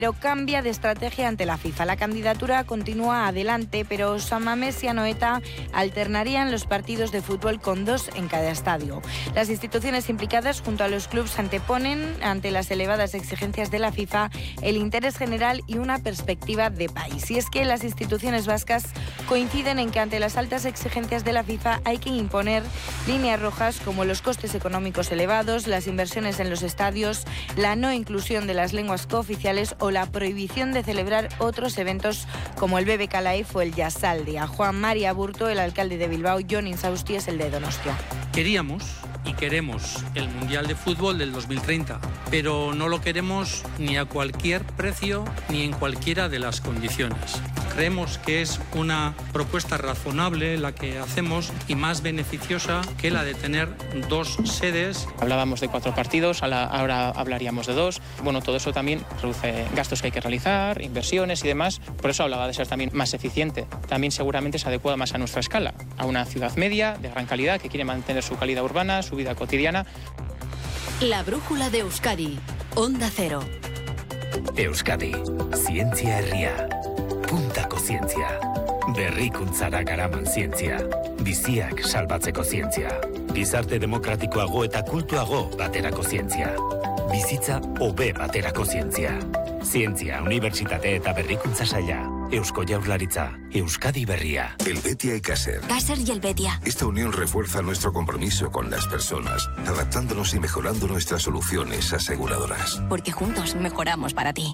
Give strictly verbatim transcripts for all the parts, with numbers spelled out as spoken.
Pero cambia de estrategia ante la FIFA. La candidatura continúa adelante, pero San Mamés y Anoeta alternarían los partidos de fútbol con dos en cada estadio. Las instituciones implicadas junto a los clubes anteponen ante las elevadas exigencias de la FIFA el interés general y una perspectiva de país. Y es que las instituciones vascas coinciden en que ante las altas exigencias de la FIFA hay que imponer líneas rojas como los costes económicos elevados, las inversiones en los estadios, la no inclusión de las lenguas cooficiales o la prohibición de celebrar otros eventos como el B B K Live o el Jazzaldia. Juan Mari Aburto, el alcalde de Bilbao, Jon Insausti es el de Donostia. Queríamos y queremos el Mundial de Fútbol del dos mil treinta, pero no lo queremos ni a cualquier precio ni en cualquiera de las condiciones. Creemos que es una propuesta razonable la que hacemos y más beneficiosa que la de tener dos sedes. Hablábamos de cuatro partidos, ahora hablaríamos de dos. Bueno, todo eso también reduce gastos que hay que realizar, inversiones y demás. Por eso hablaba de ser también más eficiente. También seguramente se adecua más a nuestra escala, a una ciudad media, de gran calidad, que quiere mantener su calidad urbana, su vida cotidiana. La brújula de Euskadi, Onda Cero. Euskadi, zientzia herria. Puntako zientzia. Berrikuntzara garaman zientzia. Biziak salbatzeko zientzia. Gizarte demokratikoago eta kultuago baterako zientzia. Bizitza hobe baterako zientzia. Zientzia, unibertsitate eta berrikuntza saila. Eusko Jaurlaritza, Euskadi Berria. Helvetia y Caser. Caser y Helvetia. Esta unión refuerza nuestro compromiso con las personas, adaptándonos y mejorando nuestras soluciones aseguradoras. Porque juntos mejoramos para ti.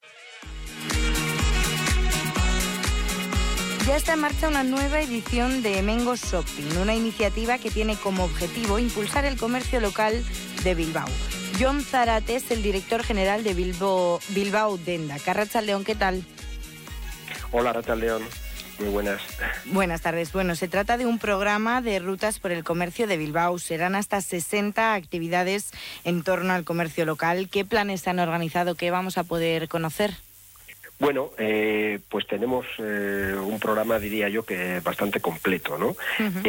Ya está en marcha una nueva edición de Hemengo Shopping, una iniciativa que tiene como objetivo impulsar el comercio local de Bilbao. Jon Zarate es el director general de Bilbao, Bilbao Denda. Arratsaldeon, ¿qué tal? Hola, Arratsaldeon. Muy buenas. Buenas tardes. Bueno, se trata de un programa de rutas por el comercio de Bilbao. Serán hasta sesenta actividades en torno al comercio local. ¿Qué planes se han organizado? ¿Qué vamos a poder conocer? Bueno, eh, pues tenemos eh, un programa, diría yo, que bastante completo, ¿no? Uh-huh.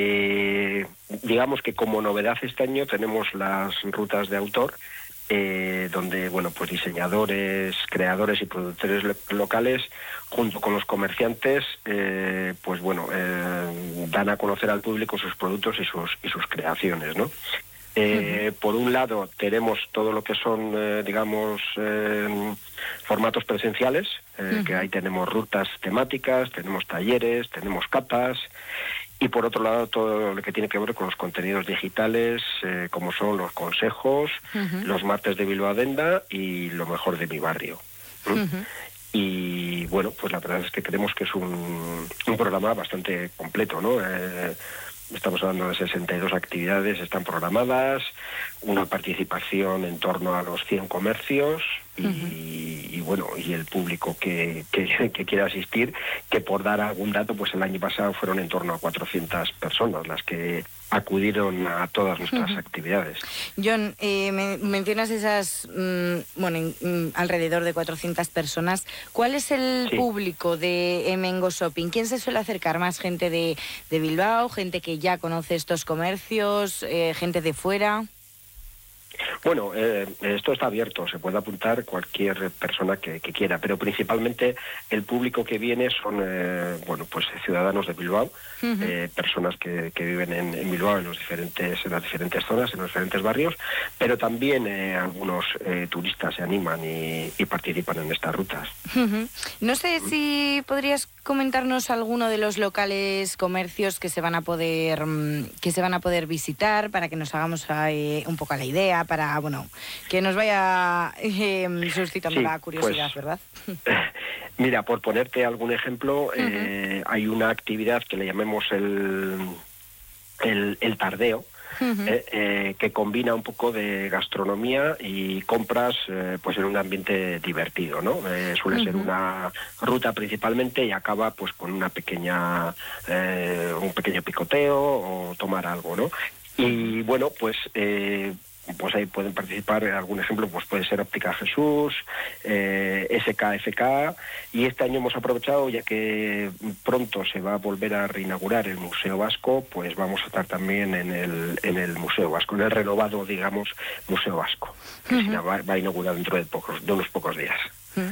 Eh, digamos que como novedad este año tenemos las rutas de autor, eh, donde, bueno, pues diseñadores, creadores y productores lo- locales, junto con los comerciantes, eh, pues bueno, eh, dan a conocer al público sus productos y sus y sus creaciones, ¿no? Eh, uh-huh. Por un lado tenemos todo lo que son, eh, digamos, eh, formatos presenciales, eh, uh-huh. que ahí tenemos rutas temáticas, tenemos talleres, tenemos catas, y por otro lado todo lo que tiene que ver con los contenidos digitales, eh, como son los consejos, uh-huh. los martes de Bilbao Denda y lo mejor de mi barrio. ¿Mm? Uh-huh. Y bueno, pues la verdad es que creemos que es un, un programa bastante completo, ¿no? Eh, Estamos hablando de sesenta y dos actividades, están programadas, una participación en torno a los cien comercios y, uh-huh. y bueno, y el público que, que, que quiera asistir, que por dar algún dato, pues el año pasado fueron en torno a cuatrocientas personas las que acudieron a todas nuestras uh-huh. actividades. Jon, eh, me, mencionas esas, mmm, bueno, mmm, alrededor de cuatrocientas personas. ¿Cuál es el sí. público de Hemengo Shopping? ¿Quién se suele acercar? ¿Más gente de, de Bilbao, gente que ya conoce estos comercios, eh, gente de fuera? Bueno, eh, esto está abierto, se puede apuntar cualquier persona que, que quiera, pero principalmente el público que viene son, eh, bueno, pues ciudadanos de Bilbao, uh-huh. eh, personas que, que viven en, en Bilbao, en los diferentes, en las diferentes zonas, en los diferentes barrios, pero también eh, algunos eh, turistas se animan y, y participan en estas rutas. Uh-huh. No sé si podrías comentarnos alguno de los locales, comercios que se van a poder, que se van a poder visitar para que nos hagamos eh, un poco la idea, para, bueno, que nos vaya eh, suscitando sí, la curiosidad, pues, ¿verdad? Mira, por ponerte algún ejemplo, uh-huh. eh, hay una actividad que le llamemos el, el, el tardeo, uh-huh. eh, eh, que combina un poco de gastronomía y compras eh, pues en un ambiente divertido, ¿no? Eh, suele uh-huh. ser una ruta principalmente y acaba pues con una pequeña eh, un pequeño picoteo o tomar algo, ¿no? Y bueno, pues eh, pues ahí pueden participar, algún ejemplo pues puede ser Óptica Jesús, eh, S K F K, y este año hemos aprovechado, ya que pronto se va a volver a reinaugurar el Museo Vasco, pues vamos a estar también en el en el Museo Vasco, en el renovado, digamos, Museo Vasco, que uh-huh. se va, va a inaugurar dentro de pocos de unos pocos días.